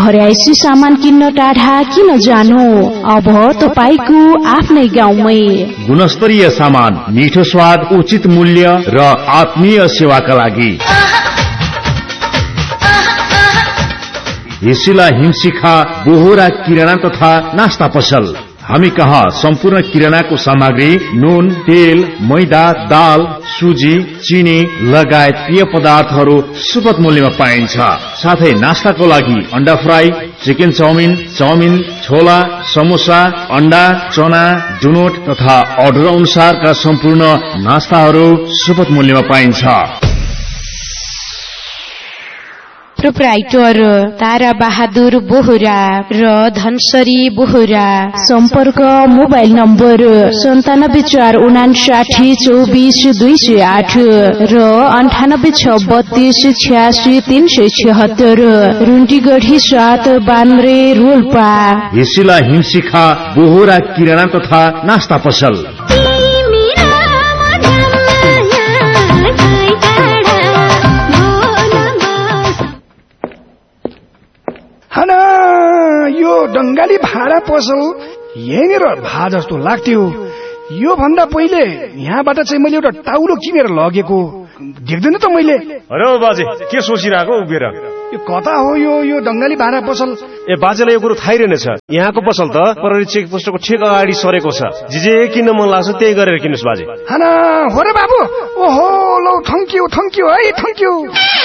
घरयाइसी सामान किन्न टाढा किन जानु, अब तपाईको आफ्नै गाउँमै। गुणस्तरीय सामान, मिठो स्वाद, उचित मूल्य र आत्मीय सेवाका लागि हिसिला हिमशिखा बोहरा किराना तथा नास्ता पसल। हामी कहाँ सम्पूर्ण किरानाको सामग्री, नुन, तेल, मैदा, दाल, सुजी, चिनी लगायत पेय पदार्थहरू सुपथ मूल्यमा पाइन्छ। साथै नास्ताको लागि अन्डा फ्राई, चिकन चाउमिन, छोला, समोसा, अन्डा, चना, डुनोट तथा अर्डर अनुसारका सम्पूर्ण नास्ताहरू सुपथ मूल्यमा पाइन्छ। प्रोप्राइटर तारा बहादुर बोहरा र धनसरी बोहरा। सम्पर्क मोबाइल नम्बर 9745944208 र 9863866376। रुन्टीगढी 7 बान्द्रे रोल्पा। हिसिला हिमशिखा बोहरा किराना तथा नास्ता पसल। यो डङ्गाली भाडा पसल यहीँनिर भा जस्तो लाग्थ्यो। यो भन्दा पहिले यहाँबाट चाहिँ मैले एउटा टाउलो किनेर लगेको देख्दैन त मैले। अरे बाजे के सोचिरहेको उभिएर? यो कता हो यो डङ्गाली भाडा पसल? ए बाजेलाई यो कुरो थाहै रहेनछ। यहाँको पसल त प्रहरी चेक पोस्टको ठिक अगाडि सरेको छ। जे किन्न मन लाग्छ त्यही गरेर किन्नुस् बाजे। हाना हो र बाबु। ओहो लौ थ्याङ्क यू है थ्याङ्क यू।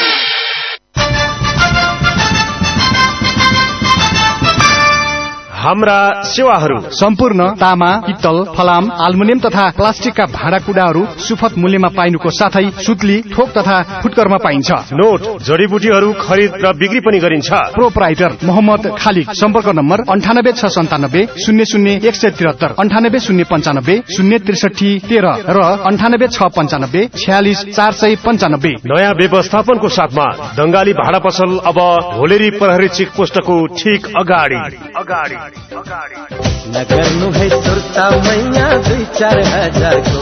हाम्रा सेवाहरू सम्पूर्ण तामा, पित्तल, फलाम, आल्मुनियम तथा प्लास्टिकका भाँडाकुँडाहरू सुपथ मूल्यमा पाइनुको साथै सुत्ली, ठोक तथा फुटकरमा पाइन्छ। नोट, जडीबुटीहरू खरिद र बिक्री पनि गरिन्छ। प्रोप्राइटर मोहम्मद खालिद। सम्पर्क नम्बर 9869 00 173, 98 095 063 र 98 695 46 495। नयाँ व्यवस्थापनको साथमा दंगाली भाडा पसल अब होलेरी प्रहरी चेक पोस्टको ठिक अगाडि। नगर्नु है सुर्ता मैया 2-4 को।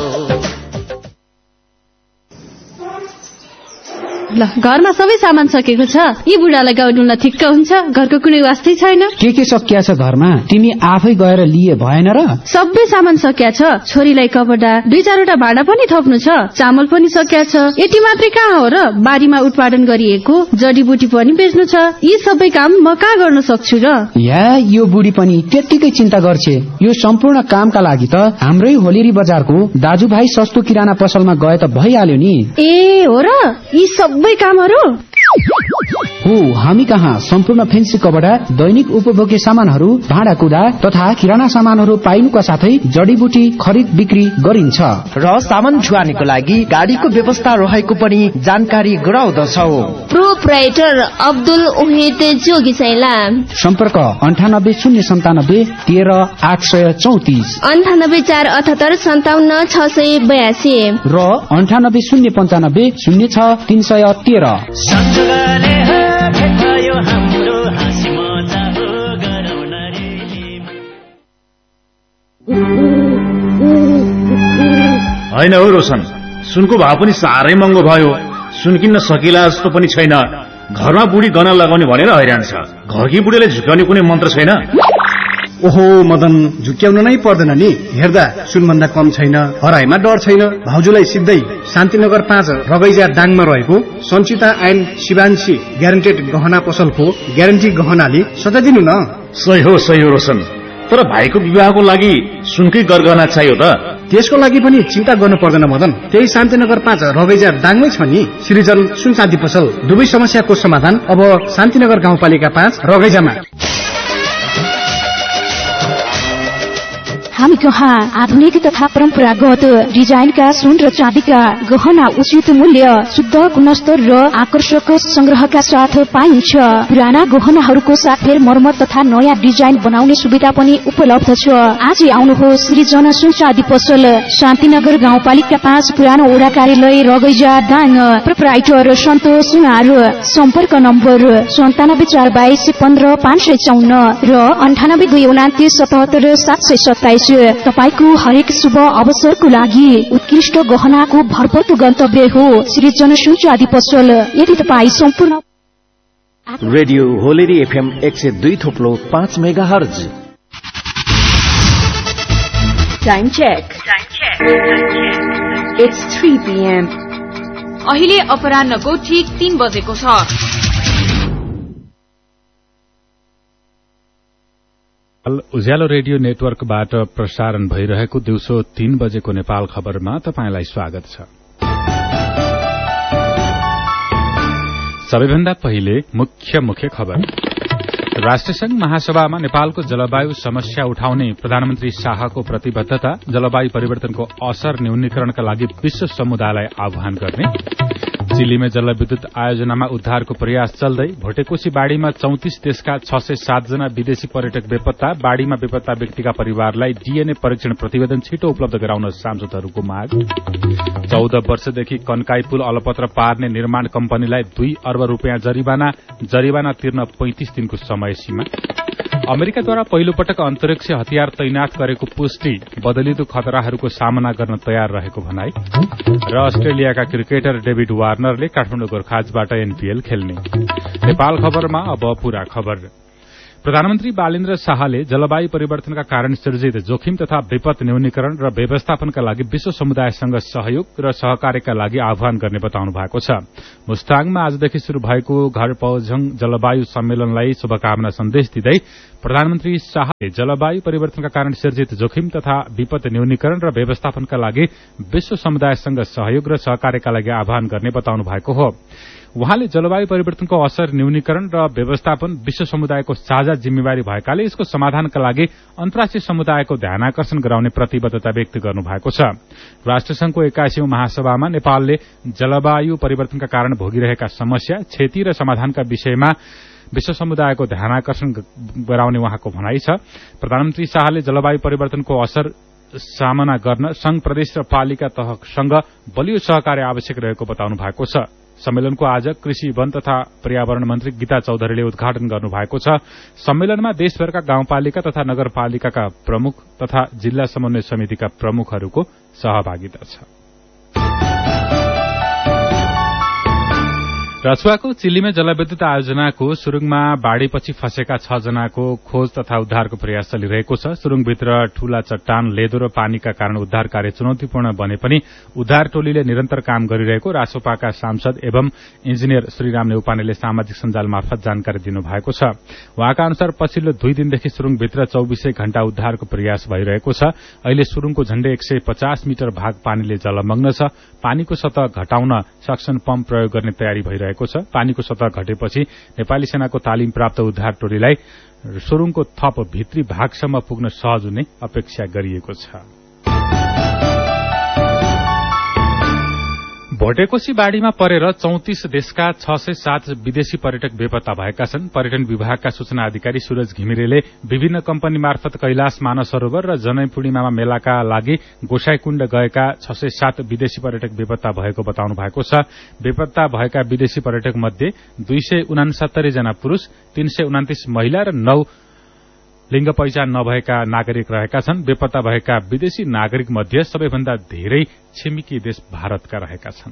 ल घरमा सबै सामान सकेको छ। यी बुढालाई गाउनुमा ठिक्क हुन्छ? घरको कुनै वास्तै छैन? के सकिया छ घरमा? तिमी आफै गएर लिए भएन र? सबै सामान सकिया छ। छोरीलाई कपडा, 2-4 भाडा पनि थप्नु छ। चामल पनि सकिया छ। यति मात्रै कहाँ हो र? बारीमा उत्पादन गरिएको जडीबुटी पनि बेच्नु छ। यी सबै काम म कहाँ गर्न सक्छु र? यो बुढी पनि त्यतिकै चिन्ता गर्छे। यो सम्पूर्ण कामका लागि त हाम्रै होलेरी बजारको दाजुभाइ सस्तो किराना पसलमा गए त भइहाल्यो नि। ए हो र? यी सबै कामहरू हो। हामी कहाँ सम्पूर्ण फेन्सी कपडा, दैनिक उपभोग्य सामानहरू, भाँडाकुँडा तथा किराना सामानहरू पाइनुका साथै जडीबुटी खरिद बिक्री गरिन्छ। र सामान ढुवानीको लागि गाडीको व्यवस्था रहेको पनि जानकारी गराउँदछौ। प्रोप्राइटर अब्दुल उहिद जोगी सैला। सम्पर्क 98 097 13 834, 98 478 5682 र 98 095 06 313। होइन हो रोशन, सुनको भाव पनि साह्रै महँगो भयो। सुन किन्न सकिला जस्तो पनि छैन। घरमा बुढी गहना लगाउने भनेर हैरान छ। घरकी बुढीले झुक्याउने कुनै मन्त्र छैन? ओहो मदन, झुक्याउन नै पर्दैन नि। हेर्दा सुनभन्दा कम छैन, हराइमा डर छैन। भाउजूलाई सिधै शान्तिनगर 5 रगैजा दाङमा रहेको सञ्चिता एन्ड शिवांशी ग्यारेन्टेड गहना पसलको ग्यारेन्टी गहनाले सजाइदिनु न। सही हो रोशन, तर भाइको विवाहको लागि सुनकै गरगहना चाहियो त? त्यसको लागि पनि चिन्ता गर्नु पर्दैन मदन। त्यही शान्तिनगर 5 रगैजा दाङमै छ नि सृजन सुन चाँदी पसल। दुवै समस्याको समाधान अब शान्तिनगर गाउँपालिका 5 रगैजामा। हामी कहाँ आधुनिक तथा परम्परागत डिजाइनका सुन र चाँदीका गहना उचित मूल्य, शुद्ध गुणस्तर र आकर्षक संग्रहका साथ पाइन्छ। पुराना गहनाहरूको साथ फेर मर्मत तथा नयाँ डिजाइन बनाउने सुविधा पनि उपलब्ध छ। आजै आउनुहोस् सृजन सुन चाँदी पसल, शान्तिनगर गाउँपालिका 5 पुरानो ओडा कार्यालय रगैजा दाङ। प्रोप्राइटर सन्तोष सुनार। सम्पर्क नम्बर 97 422 15 554 र 98 229 77 727। तपाईको हरेक शुभ अवसरको लागि उत्कृष्ट गहनाको भरपर्दो गन्तव्य हो सृजन सुन चाँदी पसल। यदि तपाई सम्पूर्ण radio होलेरी FM 102.5 megahertz. Time check. It's 3 PM. अहिले अपराह्नको ठीक 3 बजेको छ। उज्यालो रेडियो नेटवर्कबाट प्रसारण भइरहेको दिउँसो 3 बजेको नेपाल खबरमा तपाईंलाई स्वागत छ। सबैभन्दा पहिले मुख्य खबर। राष्ट्रसंघ महासभामा नेपालको जलवायु समस्या उठाउने प्रधानमन्त्री शाहको प्रतिबद्धता, जलवायु परिवर्तनको असर न्यूनीकरणका लागि विश्व समुदायलाई आह्वान गर्ने, चिलीमा जलविद्युत आयोजनामा उद्धारको प्रयास चल्दै, भोटेकोशी बाढ़ीमा 34 देशका 607 जना विदेशी पर्यटक बेपत्ता, बाढ़ीमा बेपत्ता व्यक्तिका परिवारलाई डीएनए परीक्षण प्रतिवेदन छिटो उपलब्ध गराउन सांसदहरूको माग, 14 वर्षदेखि कन्काई पुल अलपत्र पार्ने निर्माण कम्पनीलाई 2 अर्ब रूपियाँ जरिवाना तिर्न 35 दिनको समय सीमा, अमेरिकाद्वारा पहिलो पटक अन्तरिक्ष हतियार तैनाथ गरेको पुष्टि, बदलिदो खतराहरूको सामना गर्न तयार रहेको भनाई र अस्ट्रेलियाका क्रिकेटर डेभिड वार्नरले काठमाडौँ गोर्खाजबाट एनपीएल खेल्ने। नेपाल खबरमा अब पूरा खबर। प्रधानमन्त्री बालेन्द्र शाहले जलवायु परिवर्तनका कारण सृजित जोखिम तथा विपद न्यूनीकरण र व्यवस्थापनका लागि विश्व समुदायसँग सहयोग र सहकार्यका लागि आह्वान गर्ने बताउनु भएको छ। मुस्ताङमा आजदेखि शुरू भएको घर पौझङ जलवायु सम्मेलनलाई शुभकामना सन्देश दिँदै प्रधानमन्त्री शाहले जलवायु परिवर्तनका कारण सृजित जोखिम तथा विपद न्यूनीकरण र व्यवस्थापनका लागि विश्व समुदायसँग सहयोग र सहकार्यका लागि आह्वान गर्ने बताउनु भएको हो। उहाँले जलवायु परिवर्तनको असर न्यूनीकरण र व्यवस्थापन विश्व समुदायको साझा जिम्मेवारी भएकाले यसको समाधानका लागि अन्तर्राष्ट्रिय समुदायको ध्यानाकर्षण गराउने प्रतिबद्धता व्यक्त गर्नुभएको छ। राष्ट्रसंघको 81औं महासभामा नेपालले जलवायु परिवर्तनका कारण भोगिरहेका समस्या, क्षति र समाधानका विषयमा विश्व समुदायको ध्यानाकर्षण गराउने उहाँको भनाई छ। प्रधानमन्त्री शाहले जलवायु परिवर्तनको असर सामना गर्न संघ, प्रदेश र पालिका तहसँग बलियो सहकार्य आवश्यक रहेको बताउनु भएको छ। सम्मेलनको आज कृषि, वन तथा पर्यावरण मन्त्री गीता चौधरीले उद्घाटन गर्नुभएको छ। सम्मेलनमा देशभरका गाउँपालिका तथा नगरपालिकाका प्रमुख तथा जिल्ला समन्वय समितिका प्रमुखहरूको सहभागिता छ। रसुवाको चिल्लीमा जलविद्युत आयोजनाको सुरुङमा बाढ़ीपछि फँसेका 6 जनाको खोज तथा उद्धारको प्रयास चलिरहेको छ। सुरुङभित्र ठूला चट्टान, लेदो र पानीका कारण उद्धार कार्य चुनौतीपूर्ण बने पनि उद्धार टोलीले निरन्तर काम गरिरहेको रासोपाका सांसद एवं इन्जिनियर श्रीराम नेउपानेले सामाजिक सञ्जाल मार्फत जानकारी दिनुभएको छ। उहाँका अनुसार पछिल्लो 2 दिनदेखि सुरुङभित्र 24 घण्टा उद्धारको प्रयास भइरहेको छ। अहिले सुरुङको झण्डै 150 मिटर भाग पानीले जलमग्न छ। पानीको सतह घटाउन सक्सन पम्प प्रयोग गर्ने तयारी भइरहेको छ। पानीको सतह घटेपछि नेपाली सेनाको तालिम प्राप्त उद्धार टोलीलाई सुरुङको थप भित्री भागसम्म पुग्न सहज हुने अपेक्षा गरिएको छ। भोटेकोशी बाढ़ीमा परेर 34 देशका 607 विदेशी पर्यटक बेपत्ता भएका छन्। पर्यटन विभागका सूचना अधिकारी सूरज घिमिरेले विभिन्न कम्पनी मार्फत कैलाश मानसरोवर र जनै पूर्णिमामा मेलाका लागि गोसाईकुण्ड गएका 607 विदेशी पर्यटक बेपत्ता भएको बताउनु भएको छ। बेपत्ता भएका विदेशी पर्यटक मध्ये 269 जना पुरूष, 329 महिला र 9 लिंग पहिचान नभएका नागरिक रहेका छन्। बेपत्ता भएका विदेशी नागरिक मध्ये सबैभन्दा धेरै छिमेकी देश भारतका रहेका छन्।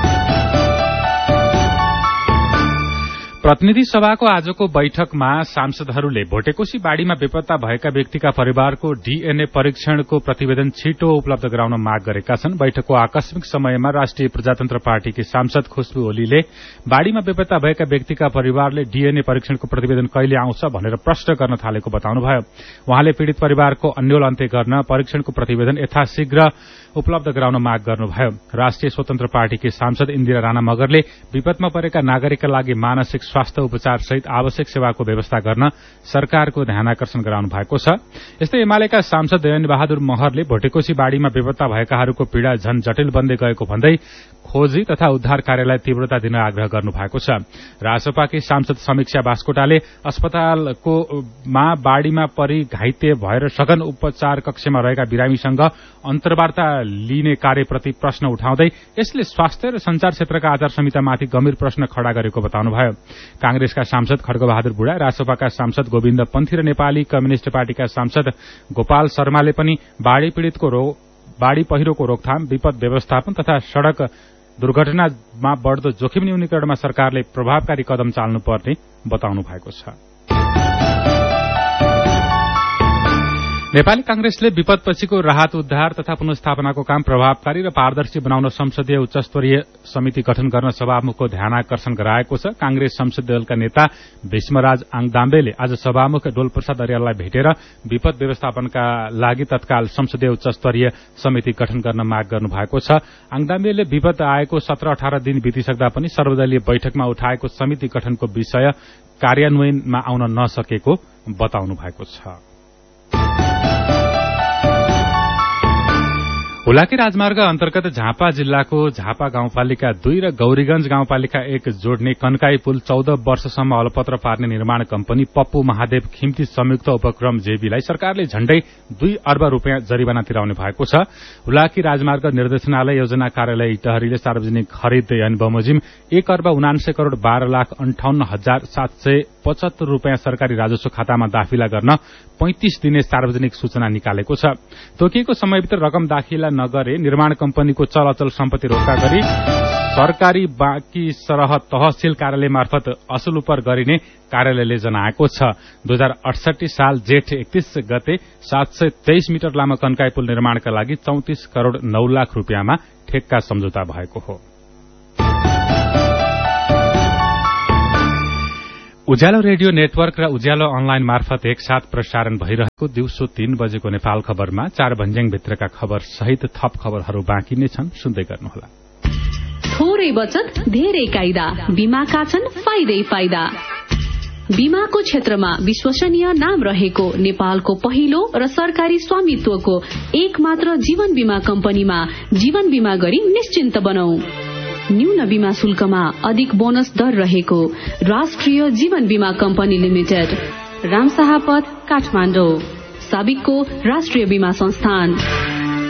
प्रतिनिधि सभाको आजको बैठकमा सांसदहरूले भोटेकोशी बाढ़ीमा बेपत्ता भएका व्यक्तिका परिवारको डीएनए परीक्षणको प्रतिवेदन छिटो उपलब्ध गराउन माग गरेका छन्। बैठकको आकस्मिक समयमा राष्ट्रिय प्रजातन्त्र पार्टीकी सांसद खुशबु ओलीले बाढ़ीमा बेपत्ता भएका व्यक्तिका परिवारले डीएनए परीक्षणको प्रतिवेदन कहिले आउँछ भनेर प्रश्न गर्न थालेको बताउनुभयो। उहाँले पीड़ित परिवारको अन्यल अन्त्य गर्न परीक्षणको प्रतिवेदन यथाशीघ्र उपलब्ध गराउन माग गर्नुभयो। राष्ट्रिय स्वतन्त्र पार्टीकी सांसद इन्दिरा राणा मगरले विपदमा परेका नागरिकका लागि मानसिक स्वास्थ्य उपचार सहित आवश्यक सेवाको व्यवस्था गर्न सरकारको ध्यानाकर्षण गराउनु भएको छ। यस्तै एमालेका सांसद दयन बहादुर महरले भोटेकोशी बाढ़ीमा बेपत्ता भएकाहरूको पीड़ा झन जटिल बन्दै गएको भन्दै खोजी तथा उद्धार कार्यलाई तीव्रता दिन आग्रह गर्नु भएको छ। रासपाकी सांसद समीक्षा बास्कोटाले अस्पतालकोमा बाढ़ीमा परि घाइते भएर सघन उपचार कक्षमा रहेका बिरामीसँग अन्तर्वार्ता लिने कार्यप्रति प्रश्न उठाउँदै यसले स्वास्थ्य र संचार क्षेत्रका आचार संहितामाथि गम्भीर प्रश्न खड़ा गरेको बताउनुभयो। कांग्रेसका सांसद खड्गबहादुर बुढा, रासपाका सांसद गोविन्द पन्थी र नेपाली कम्युनिष्ट पार्टीका सांसद गोपाल शर्माले पनि बाढ़ी पहिरोको रोकथाम, विपद व्यवस्थापन तथा सड़क दुर्घटनामा बढ्दो जोखिम न्यूनीकरणमा सरकारले प्रभावकारी कदम चाल्नुपर्ने बताउनु भएको छ। नेपाली कांग्रेसले विपदपछिको राहत उद्धार तथा पुनर्स्थापनाको काम प्रभावकारी र पारदर्शी बनाउन संसदीय उच्चस्तरीय समिति गठन गर्न सभामुखको ध्यानाकर्षण गराएको छ। कांग्रेस संसदीय दलका नेता भीष्मराज आङदाम्बेले आज सभामुख डोलप्रसाद अर्याललाई भेटेर विपद व्यवस्थापनका लागि तत्काल संसदीय उच्चस्तरीय समिति गठन गर्न माग गर्नु भएको छ। आङदाम्बेले विपद आएको 17-18 दिन बितिसक्दा पनि सर्वदलीय बैठकमा उठाएको समिति गठनको विषय कार्यान्वयनमा आउन नसकेको बताउनु भएको छ। हुलाकी राजमार्ग अन्तर्गत झापा जिल्लाको झापा गाउँपालिका 2 र गौरीगंज गाउँपालिका 1 जोड्ने कन्काई पुल 14 वर्षसम्म अलपत्र पार्ने निर्माण कम्पनी पप्पू महादेव खिम्ती संयुक्त उपक्रम जेबीलाई सरकारले झण्डै 2 अर्ब रूपियाँ जरिवाना तिराउने भएको छ। हुलाकी राजमार्ग निर्देशनालय योजना कार्यालय इटहरीले सार्वजनिक खरिद ऐन बमोजिम 1 अर्ब 79 करोड़ 12,58,775 रूपियाँ सरकारी राजस्व खातामा दाखिला गर्न 35 दिने सार्वजनिक सूचना निकालेको छ। तोकिएको समयभित्र रकम दाखिला नगरे निर्माण कम्पनीको चल अचल सम्पत्ति रोक्का गरी सरकारी बाँकी सरह तहसील कार्यालय मार्फत असुल उपर गरिने कार्यालयले जनाएको छ। 2068 साल जेठ 31 गते 723 मिटर लामो कन्काई पुल निर्माणका लागि 34 करोड़ 9 लाख रूपियाँमा ठेक्का सम्झौता भएको हो। उज्यालो रेडियो नेटवर्क र उज्यालो अनलाइन मार्फत एकसाथ प्रसारण भइरहेको दिउँसो 3 बजेको नेपाल खबरमा 4 भन्ज्याङभित्रका खबर सहित थप खबरहरू बाँकी नै छन्, सुन्दै गर्नुहोला। थोरै बचत धेरै कायदा, बीमाका छन् फाइदै फाइदा। बीमाको क्षेत्रमा विश्वसनीय नाम रहेको नेपालको पहिलो र सरकारी स्वामित्वको एकमात्र जीवन बीमा कम्पनीमा जीवन बीमा गरी निश्चिन्त बनौ। न्यून बीमा शुल्कमा अधिक बोनस दर रहेको राष्ट्रिय जीवन बीमा कम्पनी लिमिटेड, रामशाह पथ, काठमाडौँ। साबिकको राष्ट्रिय बीमा संस्थान।